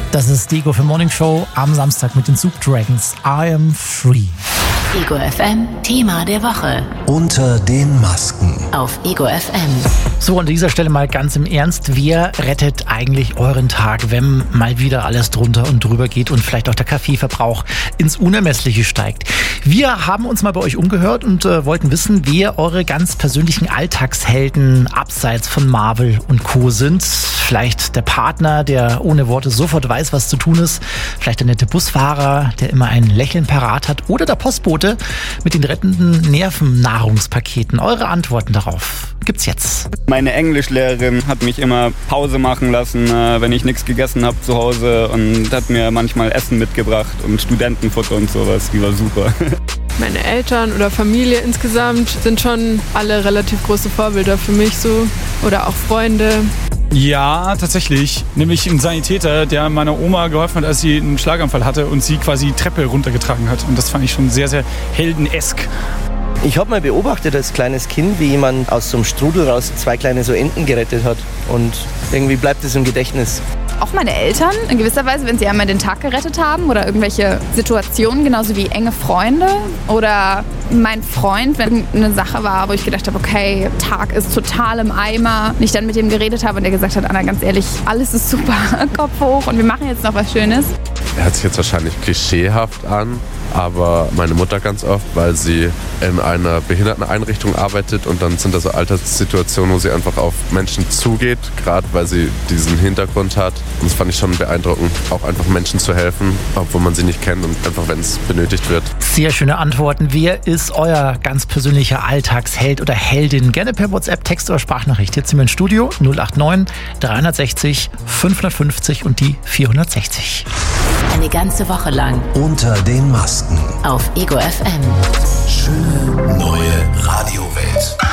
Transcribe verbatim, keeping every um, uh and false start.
Das ist die Ego für Morning Show am Samstag mit den Soup Dragons. I am free. Ego F M, Thema der Woche. Unter den Masken. Auf Ego F M. So, an dieser Stelle mal ganz im Ernst. Wer rettet eigentlich euren Tag, wenn mal wieder alles drunter und drüber geht und vielleicht auch der Kaffeeverbrauch ins Unermessliche steigt? Wir haben uns mal bei euch umgehört und äh, wollten wissen, wer eure ganz persönlichen Alltagshelden abseits von Marvel und Co. sind. Vielleicht der Partner, der ohne Worte sofort weiß, was zu tun ist. Vielleicht der nette Busfahrer, der immer ein Lächeln parat hat. Oder der Postbote mit den rettenden Nervennahrungspaketen. Eure Antworten darauf gibt's jetzt. Meine Englischlehrerin hat mich immer Pause machen lassen, wenn ich nichts gegessen habe zu Hause, und hat mir manchmal Essen mitgebracht und Studentenfutter und sowas. Die war super. Meine Eltern oder Familie insgesamt sind schon alle relativ große Vorbilder für mich so. Oder auch Freunde. Ja, tatsächlich. Nämlich ein Sanitäter, der meiner Oma geholfen hat, als sie einen Schlaganfall hatte und sie quasi die Treppe runtergetragen hat. Und das fand ich schon sehr, sehr heldenesk. Ich habe mal beobachtet als kleines Kind, wie jemand aus so einem Strudel raus zwei kleine so Enten gerettet hat. Und irgendwie bleibt es im Gedächtnis. Auch meine Eltern, in gewisser Weise, wenn sie einmal den Tag gerettet haben oder irgendwelche Situationen, genauso wie enge Freunde oder mein Freund, wenn eine Sache war, wo ich gedacht habe, okay, Tag ist total im Eimer, und ich dann mit ihm geredet habe und er gesagt hat, Anna, ganz ehrlich, alles ist super, Kopf hoch und wir machen jetzt noch was Schönes. Er hört sich jetzt wahrscheinlich klischeehaft an, aber meine Mutter ganz oft, weil sie in einer Behinderteneinrichtung arbeitet, und dann sind da so Alltagssituationen, wo sie einfach auf Menschen zugeht, gerade weil sie diesen Hintergrund hat. Und das fand ich schon beeindruckend, auch einfach Menschen zu helfen, obwohl man sie nicht kennt, und einfach, wenn es benötigt wird. Sehr schöne Antworten. Wer ist euer ganz persönlicher Alltagsheld oder Heldin? Gerne per WhatsApp, Text oder Sprachnachricht. Jetzt sind wir im Studio null acht neun, dreihundertsechzig, fünfhundertfünfzig und die vierhundertsechzig. Eine ganze Woche lang. Unter den Masken. Auf Ego F M.